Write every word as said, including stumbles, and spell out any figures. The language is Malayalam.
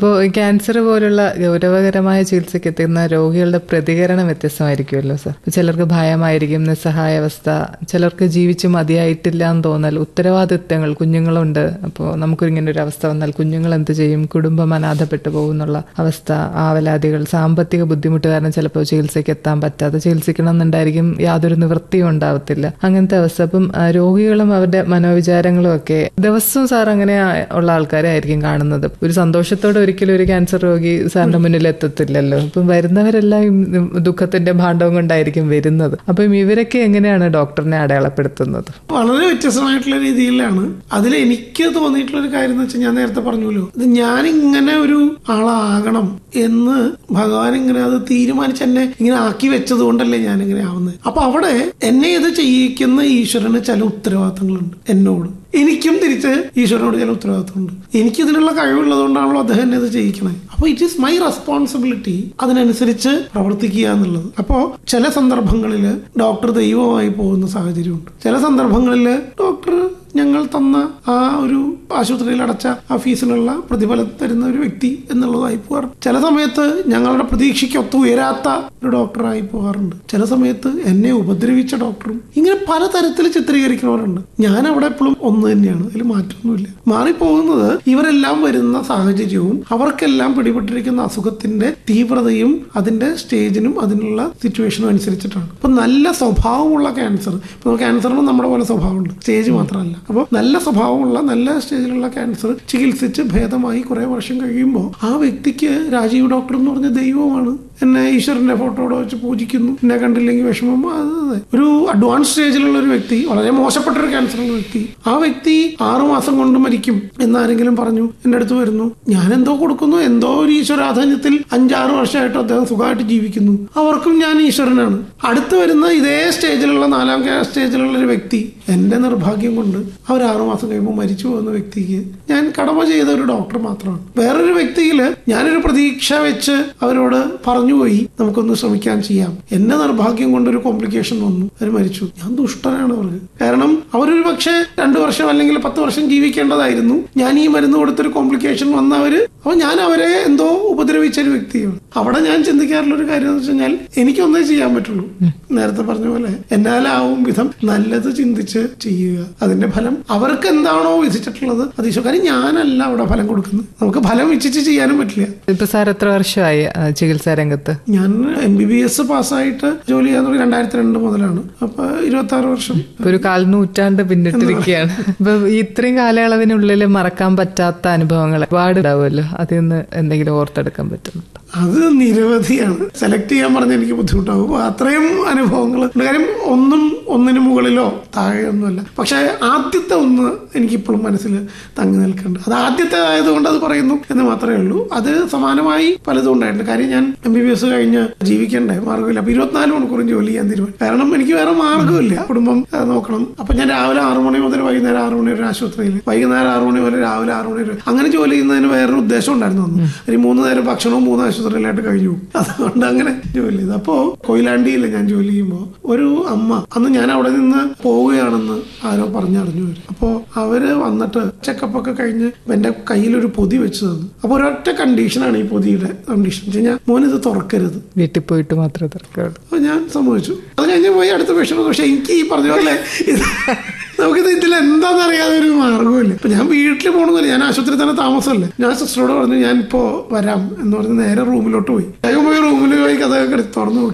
അപ്പോൾ ക്യാൻസർ പോലുള്ള ഗൗരവകരമായ ചികിത്സയ്ക്ക് എത്തുന്ന രോഗികളുടെ പ്രതികരണം വ്യത്യസ്തമായിരിക്കുമല്ലോ സർ. ചിലർക്ക് ഭയമായിരിക്കും, നിസ്സഹായാവസ്ഥ, ചിലർക്ക് ജീവിച്ച് മതിയായിട്ടില്ല എന്ന് തോന്നൽ, ഉത്തരവാദിത്തങ്ങൾ, കുഞ്ഞുങ്ങളുണ്ട്, അപ്പോൾ നമുക്കിങ്ങനെ ഒരു അവസ്ഥ വന്നാൽ കുഞ്ഞുങ്ങൾ എന്ത് ചെയ്യും, കുടുംബം അനാഥപ്പെട്ടു പോകുന്നുള്ള അവസ്ഥ, ആവലാതികൾ, സാമ്പത്തിക ബുദ്ധിമുട്ട് കാരണം ചിലപ്പോൾ ചികിത്സയ്ക്ക് എത്താൻ പറ്റാതെ, ചികിത്സിക്കണം എന്നുണ്ടായിരിക്കും, യാതൊരു നിവൃത്തിയും ഉണ്ടാവത്തില്ല, അങ്ങനത്തെ അവസ്ഥ. അപ്പം രോഗികളും അവരുടെ മനോവിചാരങ്ങളും ഒക്കെ ദിവസവും സാർ അങ്ങനെ ഉള്ള ആൾക്കാരെ ആയിരിക്കും കാണുന്നത്. ഒരു സന്തോഷത്തോടെ ഒരിക്കലും ഒരു ക്യാൻസർ രോഗി സാറിന്റെ മുന്നിൽ എത്തത്തില്ലല്ലോ. അപ്പം വരുന്നവരെല്ലാം ദുഃഖത്തിന്റെ ഭാണ്ഡവും കൊണ്ടായിരിക്കും വരുന്നത്. അപ്പം ഇവരൊക്കെ എങ്ങനെയാണ് ഡോക്ടറിനെ അടയാളപ്പെടുത്തുന്നത്? വളരെ വ്യത്യസ്തമായിട്ടുള്ള രീതിയിലാണ്. അതിൽ എനിക്ക് തോന്നിയിട്ടുള്ള ഒരു കാര്യം എന്ന് വെച്ചാൽ, ഞാൻ നേരത്തെ പറഞ്ഞല്ലോ, ഇത് ഞാൻ ഇങ്ങനെ ഒരു ആളാകണം എന്ന് ഭഗവാൻ ഇങ്ങനെ അത് തീരുമാനിച്ച് എന്നെ ഇങ്ങനെ ആക്കി വെച്ചത് കൊണ്ടല്ലേ ഞാൻ ഇങ്ങനെ ആവുന്നത്. അപ്പൊ അവിടെ എന്നെ ഇത് ചെയ്യിക്കുന്ന ഈശ്വരന് ചില ഉത്തരവാദിത്തങ്ങളുണ്ട് എന്നോട്. എനിക്കും തിരിച്ച് ഈശ്വരനോട് ചില ഉത്തരവാദിത്തമുണ്ട്. എനിക്കിതിനുള്ള കഴിവുള്ളത് കൊണ്ടാണല്ലോ അദ്ദേഹം എന്നെ ഇത് ചെയ്യിക്കണേ. അപ്പൊ ഇറ്റ് ഈസ് മൈ റെസ്പോൺസിബിലിറ്റി അതിനനുസരിച്ച് പ്രവർത്തിക്കുക എന്നുള്ളത്. അപ്പോ ചില സന്ദർഭങ്ങളിൽ ഡോക്ടർ ദൈവമായി പോകുന്ന സാഹചര്യമുണ്ട്. ചില സന്ദർഭങ്ങളിൽ ഡോക്ടർ ഞങ്ങൾ തന്ന ആ ഒരു ആശുപത്രിയിൽ അടച്ച ആ ഫീസിനുള്ള പ്രതിഫലം തരുന്ന ഒരു വ്യക്തി എന്നുള്ളതായി പോകാറുണ്ട്. ചില സമയത്ത് ഞങ്ങളുടെ പ്രതീക്ഷയ്ക്കൊത്ത് ഉയരാത്ത ഒരു ഡോക്ടറായി പോകാറുണ്ട്. ചില സമയത്ത് എന്നെ ഉപദ്രവിച്ച ഡോക്ടറും, ഇങ്ങനെ പലതരത്തിൽ ചിത്രീകരിക്കുന്നവരുണ്ട്. ഞാൻ അവിടെ എപ്പോഴും ഒന്ന് തന്നെയാണ്, അതിൽ മാറ്റമൊന്നുമില്ല. മാറിപ്പോകുന്നത് ഇവരെല്ലാം വരുന്ന സാഹചര്യവും അവർക്കെല്ലാം പിടിപെട്ടിരിക്കുന്ന അസുഖത്തിന്റെ തീവ്രതയും അതിന്റെ സ്റ്റേജിനും അതിനുള്ള സിറ്റുവേഷനും അനുസരിച്ചിട്ടാണ്. അപ്പൊ നല്ല സ്വഭാവമുള്ള ക്യാൻസർ, ഇപ്പൊ ക്യാൻസറിന് നമ്മുടെ പോലെ സ്വഭാവമുണ്ട്, സ്റ്റേജ് മാത്രമല്ല. അപ്പോൾ നല്ല സ്വഭാവമുള്ള നല്ല സ്റ്റേജിലുള്ള ക്യാൻസർ ചികിത്സിച്ച് ഭേദമായി കുറെ വർഷം കഴിയുമ്പോൾ ആ വ്യക്തിക്ക് രാജീവ് ഡോക്ടർ എന്ന് പറഞ്ഞ ദൈവമാണ്. എന്നെ ഈശ്വരന്റെ ഫോട്ടോടെ വെച്ച് പൂജിക്കുന്നു, എന്നെ കണ്ടില്ലെങ്കിൽ വിഷമം. അതെ, ഒരു അഡ്വാൻസ് സ്റ്റേജിലുള്ള ഒരു വ്യക്തി, വളരെ മോശപ്പെട്ട ഒരു ക്യാൻസറുള്ള വ്യക്തി, ആ വ്യക്തി ആറുമാസം കൊണ്ട് മരിക്കും എന്നാരെങ്കിലും പറഞ്ഞു എന്റെ അടുത്ത് വരുന്നു, ഞാൻ എന്തോ കൊടുക്കുന്നു, എന്തോ ഒരു ഈശ്വരാധാന്യത്തിൽ അഞ്ചാറ് വർഷമായിട്ട് അദ്ദേഹം സുഖമായിട്ട് ജീവിക്കുന്നു, അവർക്കും ഞാൻ ഈശ്വരനാണ്. അടുത്ത് വരുന്ന ഇതേ സ്റ്റേജിലുള്ള നാലാം സ്റ്റേജിലുള്ള ഒരു വ്യക്തി, എന്റെ നിർഭാഗ്യം കൊണ്ട് അവർ ആറുമാസം കഴിയുമ്പോൾ മരിച്ചു പോകുന്ന വ്യക്തിക്ക് ഞാൻ കടമ ചെയ്ത ഒരു ഡോക്ടർ മാത്രമാണ്. വേറൊരു വ്യക്തിയില് ഞാനൊരു പ്രതീക്ഷ വെച്ച് അവരോട് പറഞ്ഞുപോയി നമുക്കൊന്ന് ശ്രമിക്കാൻ ചെയ്യാം, എന്റെ നിർഭാഗ്യം കൊണ്ടൊരു കോംപ്ലിക്കേഷൻ വന്നു, അവർ മരിച്ചു. ഞാൻ ദുഷ്ടനാണ് അവർക്ക്. കാരണം അവരൊരു പക്ഷേ രണ്ടു വർഷം അല്ലെങ്കിൽ പത്ത് വർഷം ജീവിക്കേണ്ടതായിരുന്നു. ഞാൻ ഈ മരുന്ന് കൊടുത്തൊരു കോംപ്ലിക്കേഷൻ വന്നവര്, അപ്പൊ ഞാൻ അവരെ എന്തോ ഉപദ്രവിച്ച ഒരു വ്യക്തിയാണ്. അവിടെ ഞാൻ ചിന്തിക്കാറുള്ള ഒരു കാര്യം എന്ന് വെച്ച് കഴിഞ്ഞാൽ, എനിക്കൊന്നേ ചെയ്യാൻ പറ്റുള്ളൂ, നേരത്തെ പറഞ്ഞ പോലെ എന്നാലാവും വിധം നല്ലത് ചിന്തിച്ച് ചെയ്യുക. അതിന്റെ ഫലം അവർക്ക് എന്താണോ വിധിച്ചിട്ടുള്ളത് അത് ഈശോ. കാര്യം ഞാനല്ല അവിടെ ഫലം കൊടുക്കുന്നത്, നമുക്ക് ഫലം ഇച്ഛിച്ച് ചെയ്യാനും പറ്റില്ല. ഇപ്പൊ സാർ എത്ര വർഷമായി ചികിത്സാ രംഗത്ത്? ഞാൻ എം ബി ബി എസ് പാസ്സായിട്ട് ജോലി ചെയ്യാൻ തുടങ്ങി രണ്ടായിരത്തി രണ്ട് മുതലാണ്. അപ്പൊ ഇരുപത്തി ആറ് വർഷം, ഒരു കാൽ നൂറ്റാണ്ട് പിന്നിട്ടിരിക്കുകയാണ്. ഇപ്പൊ ഇത്രയും കാലയളവിനുള്ളിൽ മറക്കാൻ പറ്റാത്ത അനുഭവങ്ങൾ ഒരുപാട് ഉണ്ടാവുമല്ലോ, അതിൽ നിന്ന് എന്തെങ്കിലും ഓർത്തെടുക്കാൻ പറ്റുന്നുണ്ടോ? അത് നിരവധിയാണ്. സെലക്ട് ചെയ്യാൻ പറഞ്ഞ എനിക്ക് ബുദ്ധിമുട്ടാവും. അത്രയും അനുഭവങ്ങൾ. കാര്യം ഒന്നും ഒന്നിനു മുകളിലോ താഴെയൊന്നുമല്ല. പക്ഷെ ആദ്യത്തെ ഒന്ന് എനിക്കിപ്പോഴും മനസ്സിൽ തങ്ങി നിൽക്കുന്നുണ്ട്. അത് ആദ്യത്തെ ആയതുകൊണ്ട് അത് പറയുന്നു എന്ന് മാത്രമേ ഉള്ളൂ. അത് സമാനമായി പലതും ഉണ്ടായിട്ടുണ്ട്. കാര്യം ഞാൻ എം ബി ബി എസ് കഴിഞ്ഞ് ജീവിക്കണ്ടേ, മാർഗമില്ല. അപ്പൊ ഇരുപത്തിനാല് മണിക്കൂറും ജോലി ചെയ്യാൻ തീരുമാനം. കാരണം എനിക്ക് വേറെ മാർഗമില്ല, കുടുംബം നോക്കണം. അപ്പൊ ഞാൻ രാവിലെ ആറു മണി മുതൽ വൈകുന്നേരം ആറു മണി വരെ ആശുപത്രിയിൽ, വൈകുന്നേരം ആറു മണി വരെ രാവിലെ ആറു മണി വരെ, അങ്ങനെ ജോലി ചെയ്യുന്നതിന് വേറൊരു ഉദ്ദേശം ഉണ്ടായിരുന്നു. അന്ന് ഒരു മൂന്ന് നേരം ഭക്ഷണവും മൂന്ന് ആശുപത്രിയിലായിട്ട് കഴിഞ്ഞു. അതുകൊണ്ട് അങ്ങനെ ജോലി ചെയ്തു. അപ്പോ കൊയിലാണ്ടിയില്ല ഞാൻ ജോലി ചെയ്യുമ്പോൾ ഒരു അമ്മ, അന്ന് ഞാൻ അവിടെ നിന്ന് പോവുകയാണെന്ന് ആരോ പറഞ്ഞറിഞ്ഞു വരും. അപ്പോ അവര് വന്നിട്ട് ചെക്കപ്പ് ഒക്കെ കഴിഞ്ഞ് എന്റെ കയ്യിലൊരു പൊതി വെച്ച് തന്നു. അപ്പൊ ഒരൊറ്റ കണ്ടീഷനാണ് ഈ പൊതിയുടെ കണ്ടീഷൻ വെച്ച് കഴിഞ്ഞാൽ, മോനിത് തുറക്കരുത്, വീട്ടിൽ പോയിട്ട് മാത്രമേ തുറക്കാറുള്ളൂ. അപ്പൊ ഞാൻ സമ്മതിച്ചു. അത് കഴിഞ്ഞ് പോയി അടുത്ത പേഷ്യന്റ്. പക്ഷെ എനിക്ക് ഈ പറഞ്ഞ പോലെ നമുക്കിത് ഇതിൽ എന്താണെന്നറിയാതെ ഒരു മാർഗമില്ല. ഇപ്പൊ ഞാൻ വീട്ടിൽ പോകണമെന്നില്ല, ഞാൻ ആശുപത്രി തന്നെ താമസമല്ലേ. ഞാൻ സിസ്റ്ററോട് പറഞ്ഞു ഞാൻ ഇപ്പോ വരാം എന്ന് പറഞ്ഞ് നേരെ റൂമിലോട്ട് പോയി. വേഗം പോയി റൂമിൽ പോയി കഥയൊക്കെ തുറന്നു